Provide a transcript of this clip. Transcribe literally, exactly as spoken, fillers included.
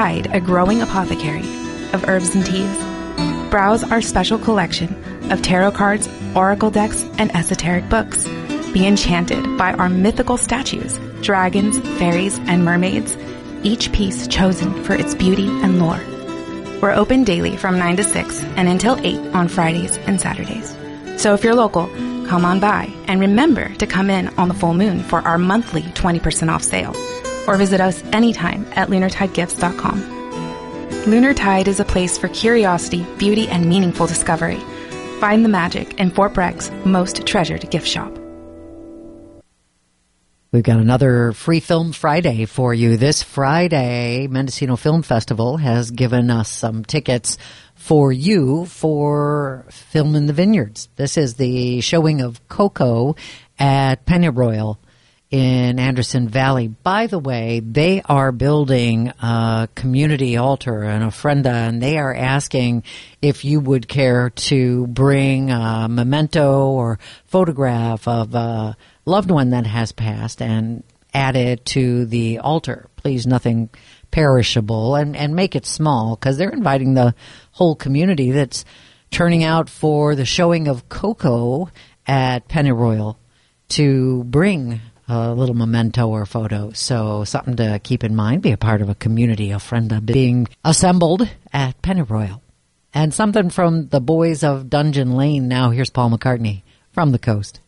Tide, a growing apothecary of herbs and teas. Browse our special collection of tarot cards, oracle decks, and esoteric books. Be enchanted by our mythical statues, dragons, fairies, and mermaids, each piece chosen for its beauty and lore. We're open daily from nine to six and until eight on Fridays and Saturdays. So if you're local, come on by and remember to come in on the full moon for our monthly twenty percent off sale, or visit us anytime at lunar tide gifts dot com. Lunar Tide is a place for curiosity, beauty, and meaningful discovery. Find the magic in Fort Bregg's most treasured gift shop. We've got another Free Film Friday for you. This Friday, Mendocino Film Festival has given us some tickets for you for Film in the Vineyards. This is the showing of Coco at Pennyroyal in Anderson Valley. By the way, they are building a community altar and ofrenda, and they are asking if you would care to bring a memento or photograph of a loved one that has passed and add it to the altar. Please, nothing perishable, and, and make it small, because they're inviting the whole community that's turning out for the showing of Coco at Pennyroyal to bring a little memento or photo. So something to keep in mind. Be a part of a community ofrenda being assembled at Pennyroyal. And something from the boys of Dungeon Lane. Now here's Paul McCartney from the coast.